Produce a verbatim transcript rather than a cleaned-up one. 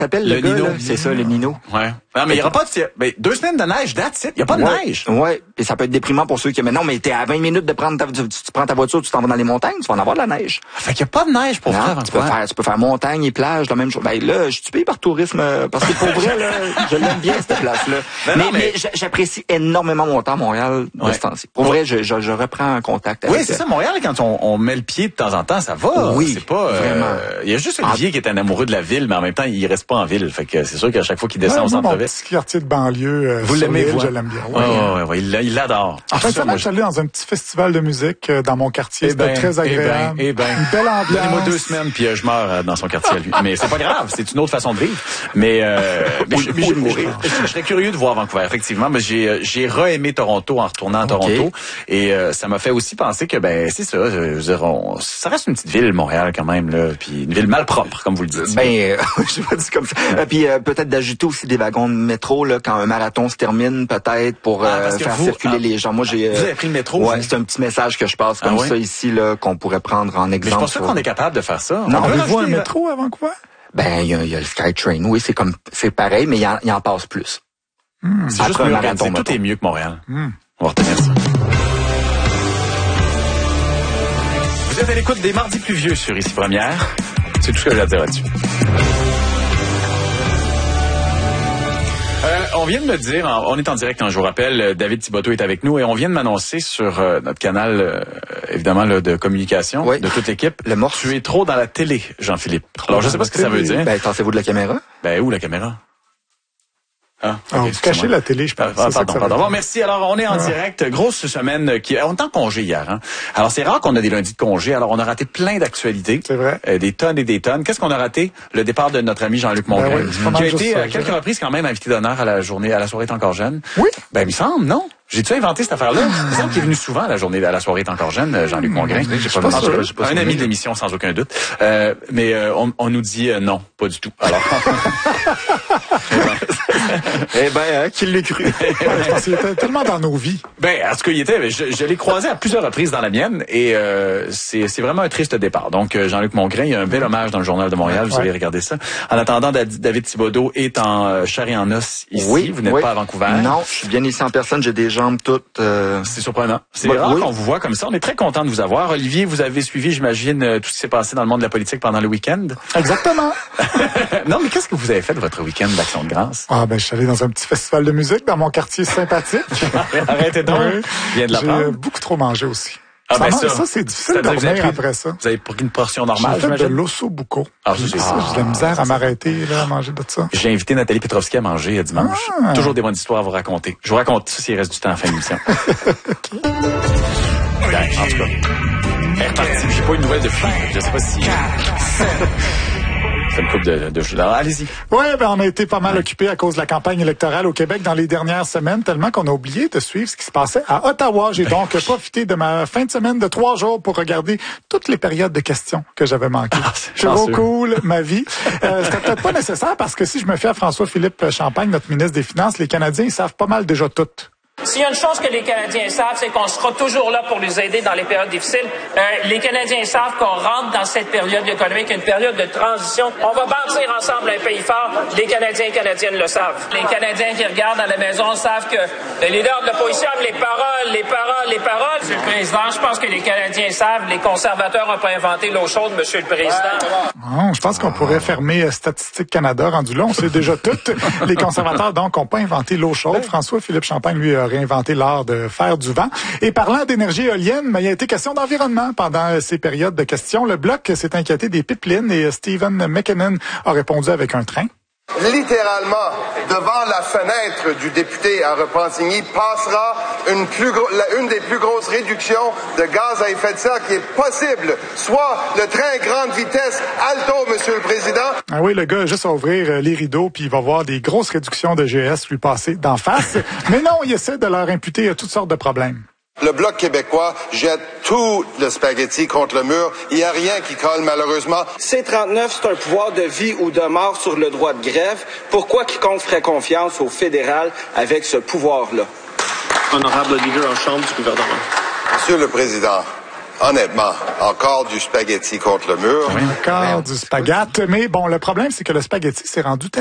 s'appelle le, Le gars, Nino. là? C'est ça, le Nino. Ouais. Non, mais il y aura pas de, ben, deux semaines de neige, that's it. Il y a pas de ouais. neige. Ouais. Et ça peut être déprimant pour ceux qui, mais non, mais t'es à vingt minutes de prendre ta, tu, tu prends ta voiture, tu t'en vas dans les montagnes, tu vas en avoir de la neige. Fait qu'il y a pas de neige pour non, faire. Tu peux faire, tu peux faire montagne et plage, la même chose. Ben là, je suis payé par tourisme, parce que pour vrai, là, je l'aime bien, cette place-là. Ben mais, non, mais... mais j'apprécie énormément mon temps à Montréal de ouais. ce temps-ci. Pour vrai, je, je, je reprends un contact avec. Oui, c'est ça, Montréal, quand on, on met le pied de temps en temps, ça va. Oui. C'est pas, vraiment. Il euh, y a juste Olivier ah. qui est un amoureux de la ville, mais en même temps, il reste pas en ville. Fait que c'est sûr qu'à chaque fois qu'il descend ouais, au centre-ville. Mon petit quartier de banlieue, euh, vous l'aimez, vous? Je l'aime bien. Oui, ouais, ouais, ouais, il l'adore. En fait, ça, moi, je suis allé dans un petit festival de musique euh, dans mon quartier. Eh C'était ben, très agréable. Eh ben, eh ben. Une belle ambiance. Donnez-moi deux semaines, puis euh, je meurs euh, dans son quartier à lui. Mais c'est pas grave, c'est une autre façon de vivre. Mais, euh, mais je, je, je, je, je serais curieux de voir Vancouver, effectivement. Mais j'ai, j'ai re-aimé Toronto en retournant à Toronto. Okay. Et euh, ça m'a fait aussi penser que, ben, c'est ça. Je veux dire, on, ça reste une petite ville, Montréal, quand même, là. Puis une ville malpropre, comme vous le dites. Ben, euh, je vais dire comme ça. Euh, puis euh, peut-être d'ajouter aussi des wagons de métro, là, quand un marathon se termine, peut-être, pour ah, euh, faire vous, circuler ah, les gens. Moi, j'ai. Vous avez pris le métro? Ouais, c'est un petit message que je passe comme ah, ouais? ça ici, là, qu'on pourrait prendre en exemple. Mais je pense pas sur... qu'on est capable de faire ça. Non, avez-vous un métro à Vancouver? Ben, il y a, y a le SkyTrain. Oui, c'est comme, c'est pareil, mais il en, en passe plus. Hmm. C'est juste un marathon. Tout est mieux que Montréal. Hmm. On va retenir ça. Vous êtes à l'écoute des Mardis pluvieux sur Ici Première. C'est tout ce que j'ai à dire là-dessus. Euh, on vient de me dire, on est en direct, hein, je vous rappelle, David Thibodeau est avec nous et on vient de m'annoncer sur euh, notre canal, euh, évidemment, là, de communication oui. de toute l'équipe. Le morceau. Tu es trop dans la télé, Jean-Philippe. Alors, je sais pas ce que ça veut dire. Ben, pensez-vous de la caméra? Ben, où la caméra? Ah, okay, vous cachez la télé, je pense. Ah, pardon, pardon. Bon, merci. Alors, on est en ah. direct. Grosse semaine qui on est en congé hier. Hein? Alors, c'est rare qu'on a des lundis de congé. Alors, on a raté plein d'actualités. C'est vrai. Euh, des tonnes et des tonnes. Qu'est-ce qu'on a raté? Le départ de notre ami Jean-Luc Mongrain, ben oui, qui a été à quelques reprises quand même invité d'honneur à la journée, à la soirée est encore jeune. Oui. Ben, il me semble, non? J'ai-tu inventé cette affaire-là? Il me semble qu'il est venu souvent à la journée, à la soirée est encore jeune, Jean-Luc Mongrain. J'ai pas pas sûr, pas un ami de l'émission, sans aucun doute. Euh, mais euh, on, on nous dit euh, non, pas du tout. Alors. eh ben, hein, qui l'a cru? Je pense qu'il était tellement dans nos vies. Ben, en tout cas, il était. Je, je l'ai croisé à plusieurs reprises dans la mienne et euh, c'est, c'est vraiment un triste départ. Donc, Jean-Luc Mongrain, il y a un bel hommage dans le Journal de Montréal. Vous ouais. allez regarder ça. En attendant, David Thibodeau est en euh, chair et en os ici. Oui, vous n'êtes oui. pas à Vancouver. Non, je suis bien ici en personne. J'ai des jambes toutes. Euh... C'est surprenant. C'est bah, rare oui. qu'on vous voit comme ça. On est très content de vous avoir. Olivier, vous avez suivi, j'imagine, tout ce qui s'est passé dans le monde de la politique pendant le week-end. Exactement. Non, mais qu'est-ce que vous avez fait de votre week-end d'Action de grâce? Ah ben, je suis allé dans un petit festival de musique dans mon quartier sympathique. Arrêtez donc. Oui. Viens de la J'ai beaucoup trop mangé aussi. Ah ben ça, ça, ça c'est difficile de dormir pris, après ça. Vous avez pris une portion normale, j'ai fait j'imagine? de l'osso bucco. Ah, ça, j'ai ah, de la misère à m'arrêter là, à manger de ça. J'ai invité Nathalie Petrovski à manger dimanche. Ah. Toujours des bonnes histoires à vous raconter. Je vous raconte ça s'il reste du temps à la fin de l'émission. Okay. Ben, en tout cas, elle est repartie. J'ai pas eu de nouvelles depuis. Je sais pas si... C'est une couple de, de jeux. Alors, allez-y. Oui, ben, on a été pas mal occupés à cause de la campagne électorale au Québec dans les dernières semaines, tellement qu'on a oublié de suivre ce qui se passait à Ottawa. J'ai donc profité de ma fin de semaine de trois jours pour regarder toutes les périodes de questions que j'avais manquées. Ah, c'est trop cool, ma vie. Euh, c'était peut-être pas nécessaire parce que si je me fie à François-Philippe Champagne, notre ministre des Finances, les Canadiens, ils savent pas mal déjà tout. S'il y a une chose que les Canadiens savent, c'est qu'on sera toujours là pour les aider dans les périodes difficiles. Euh, les Canadiens savent qu'on rentre dans cette période économique, une période de transition. On va bâtir ensemble un pays fort. Les Canadiens et Canadiennes le savent. Les Canadiens qui regardent à la maison savent que les leaders de l'opposition aiment les paroles, les paroles, les paroles. Monsieur le Président, je pense que les Canadiens savent, les conservateurs n'ont pas inventé l'eau chaude, Monsieur le Président. Oh, je pense qu'on pourrait fermer Statistique Canada rendu là. On sait déjà tout. Les conservateurs, donc, n'ont pas inventé l'eau chaude. François-Philippe Champagne, lui, a réinventé l'art de faire du vent. Et parlant d'énergie éolienne, il a été question d'environnement pendant ces périodes de questions. Le Bloc s'est inquiété des pipelines et Stephen McKinnon a répondu avec un train. Littéralement, devant la fenêtre du député à Repentigny passera une, plus gros, une des plus grosses réductions de gaz à effet de serre qui est possible, soit le train grande vitesse Alto, Monsieur le Président. Ah oui, le gars a juste à ouvrir les rideaux puis il va voir des grosses réductions de G S lui passer d'en face. Mais non, il essaie de leur imputer toutes sortes de problèmes. Le Bloc québécois jette tout le spaghetti contre le mur. Il n'y a rien qui colle, malheureusement. C trente-neuf, c'est un pouvoir de vie ou de mort sur le droit de grève. Pourquoi quiconque ferait confiance au fédéral avec ce pouvoir-là? Honorable leader en chambre du gouvernement. Monsieur le Président, honnêtement, encore du spaghetti contre le mur. Oui, encore du spaghetti. Mais bon, le problème, c'est que le spaghetti s'est rendu